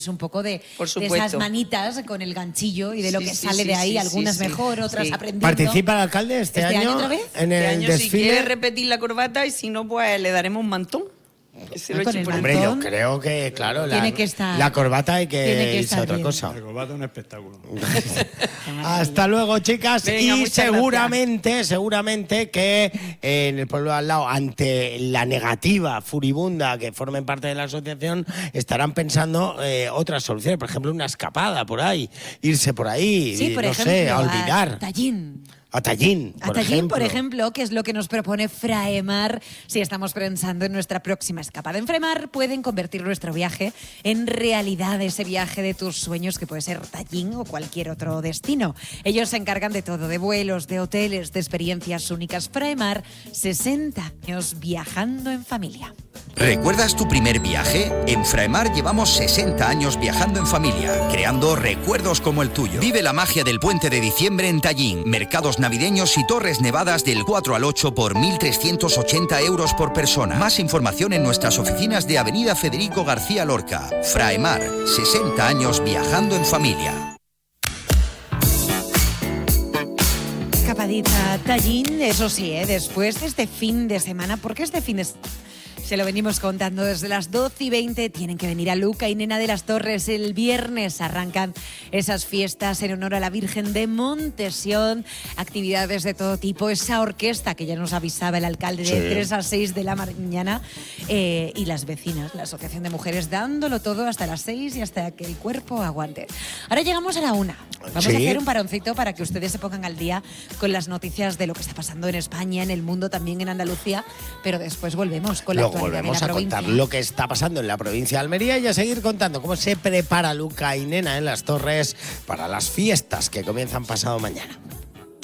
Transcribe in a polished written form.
un poco de esas manitas con el ganchillo y de lo que sale de ahí, algunas mejor, otras aprendiendo. ¿Participa el alcalde este año otra vez? en el desfile? Si quiere repetir la corbata y si no, pues le daremos un mantón. Hombre, yo creo que, claro, la corbata hay que irse a otra cosa. La corbata es un espectáculo. Hasta luego, chicas. Venga, y seguramente que en el pueblo de al lado, ante la negativa furibunda que formen parte de la asociación, estarán pensando otras soluciones. Por ejemplo, una escapada por ahí, irse por ahí, sí, por ejemplo, sé, a olvidar. A Tallín, por ejemplo, que es lo que nos propone Fraemar si estamos pensando en nuestra próxima escapada. En Fraemar pueden convertir nuestro viaje en realidad, ese viaje de tus sueños que puede ser Tallín o cualquier otro destino. Ellos se encargan de todo, de vuelos, de hoteles, de experiencias únicas. Fraemar, 60 años viajando en familia. ¿Recuerdas tu primer viaje? En Fraemar llevamos 60 años viajando en familia, creando recuerdos como el tuyo. Vive la magia del puente de diciembre en Tallín, mercados navideños y torres nevadas del 4 al 8 por 1.380 euros por persona. Más información en nuestras oficinas de Avenida Federico García Lorca. Fraemar, 60 años viajando en familia. Escapadita Tallín, eso sí, después de este fin de semana, porque este fin de semana se lo venimos contando desde las 12:20. Tienen que venir a Luca y Nena de las Torres. El viernes arrancan esas fiestas en honor a la Virgen de Montesión. Actividades de todo tipo. Esa orquesta que ya nos avisaba el alcalde de 3 a 6 de la mañana. Y las vecinas, la Asociación de Mujeres, dándolo todo hasta las 6 y hasta que el cuerpo aguante. Ahora llegamos a la 1. Vamos a hacer un paroncito para que ustedes se pongan al día con las noticias de lo que está pasando en España, en el mundo, también en Andalucía. Pero después volvemos con la actualidad. Volvemos a contar lo que está pasando en la provincia de Almería y a seguir contando cómo se prepara Luca y Nena en las Torres para las fiestas que comienzan pasado mañana.